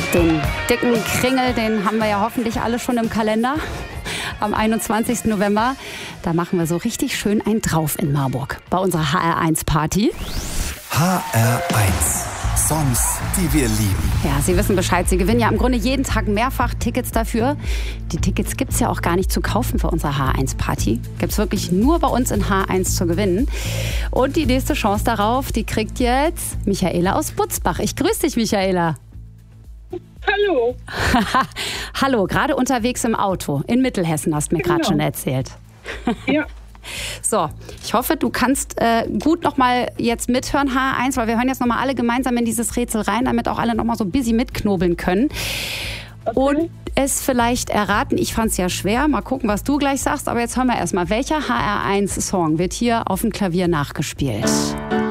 Den dicken Kringel, den haben wir ja hoffentlich alle schon im Kalender. Am 21. November, da machen wir so richtig schön einen drauf in Marburg bei unserer HR1-Party. HR1. Songs, die wir lieben. Ja, Sie wissen Bescheid. Sie gewinnen ja im Grunde jeden Tag mehrfach Tickets dafür. Die Tickets gibt es ja auch gar nicht zu kaufen für unsere HR1-Party. Gibt es wirklich nur bei uns in HR1 zu gewinnen. Und die nächste Chance darauf, die kriegt jetzt Michaela aus Butzbach. Ich grüße dich, Michaela. Hallo. Hallo, gerade unterwegs im Auto in Mittelhessen, hast du mir gerade schon erzählt. Ja. So, ich hoffe, du kannst gut nochmal jetzt mithören, H1, weil wir hören jetzt nochmal alle gemeinsam in dieses Rätsel rein, damit auch alle nochmal so busy mitknobeln können. Okay. Und es vielleicht erraten. Ich fand es ja schwer. Mal gucken, was du gleich sagst. Aber jetzt hören wir erstmal, welcher HR1-Song wird hier auf dem Klavier nachgespielt?